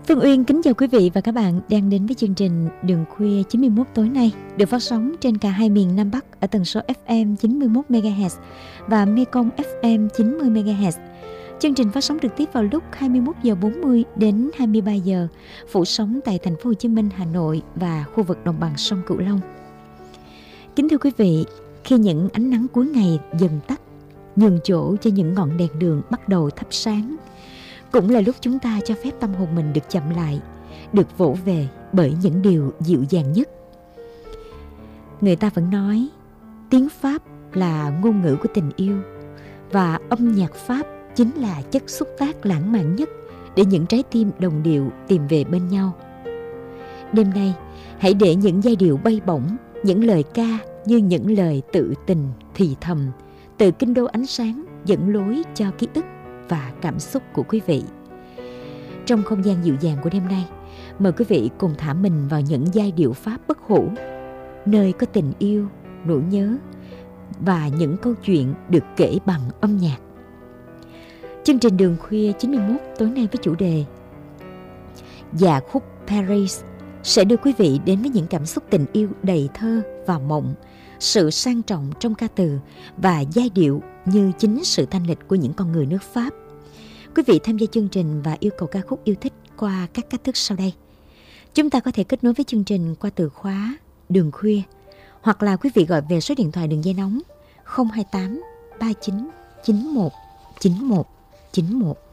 Phương Uyên kính chào quý vị và các bạn đang đến với chương trình Đường Khuya 91 tối nay, được phát sóng trên cả hai miền Nam Bắc ở tần số FM 91 MHz và Mekong FM 90 MHz. Chương trình phát sóng trực tiếp vào lúc 21 giờ 40 đến 23 giờ, phủ sóng tại thành phố Hồ Chí Minh, Hà Nội và khu vực đồng bằng sông Cửu Long. Kính thưa quý vị, khi những ánh nắng cuối ngày dần tắt, nhường chỗ cho những ngọn đèn đường bắt đầu thắp sáng, cũng là lúc chúng ta cho phép tâm hồn mình được chậm lại, được vỗ về bởi những điều dịu dàng nhất. Người ta vẫn nói tiếng Pháp là ngôn ngữ của tình yêu, và âm nhạc Pháp chính là chất xúc tác lãng mạn nhất để những trái tim đồng điệu tìm về bên nhau. Đêm nay, hãy để những giai điệu bay bổng, những lời ca như những lời tự tình thì thầm từ kinh đô ánh sáng dẫn lối cho ký ức và cảm xúc của quý vị. Trong không gian dịu dàng của đêm nay, mời quý vị cùng thả mình vào những giai điệu Pháp bất hủ, nơi có tình yêu, nỗi nhớ và những câu chuyện được kể bằng âm nhạc. Chương trình Đường Khuya 91 tối nay với chủ đề Dạ khúc Paris sẽ đưa quý vị đến với những cảm xúc tình yêu đầy thơ và mộng, sự sang trọng trong ca từ và giai điệu như chính sự thanh lịch của những con người nước Pháp. Quý vị tham gia chương trình và yêu cầu ca khúc yêu thích qua các cách thức sau đây. Chúng ta có thể kết nối với chương trình qua từ khóa Đường Khuya, hoặc là quý vị gọi về số điện thoại đường dây nóng 028 39 91 91 91.